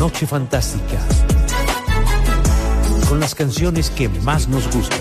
noche fantástica con las canciones que más nos gustan.